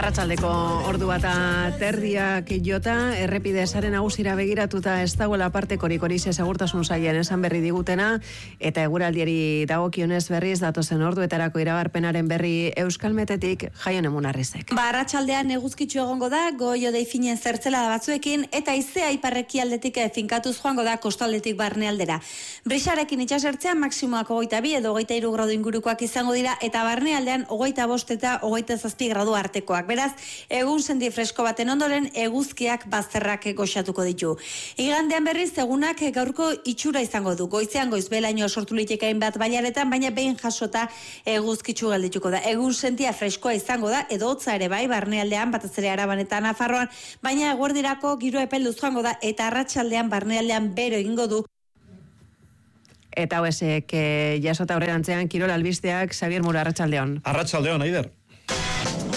Arratsaldeko ordu bata terdiak jota, errepide sare nagusira begiratuta ez dagoela partekorik hori segurtasun sailean esan berri digutena, eta eguraldiari dagokionez berriz datozen orduetarako iragarpenaren berri Euskalmetetik Jaione Munarrizek. Arratsaldean eguzkitsu egongo da, goio deifinen zertzela da batzuekin, eta haizea iparrekialdetik finkatuz joango da kostaldetik barnealdera. Brixarekin itsasertzean maksimoak 22 edo 23 gradu ingurukoak izango dira, eta barnealdean 25 eta 27 gradu artekoak. Beraz, egun sendi fresko baten ondoren eguzkiak bazterrak goxatuko ditu. Igandean berriz egunak gaurko itxura izango du. Goizean goizbelaino sortu liteke bat bailaretan, baina behin jasota eguzkitsu geldituko da. Egun sentia freskoa izango da, edo hotza ere bai, barnealdean, batez ere Araban eta Nafarroan, baina eguerdirako giro epelduz joango da, eta arratsaldean barnealdean bero egingo du. Eta hauesek jasota aurrerantzean Kirol albisteak, Xabier Muro, arratsaldeon. Arratsaldeon, Aider.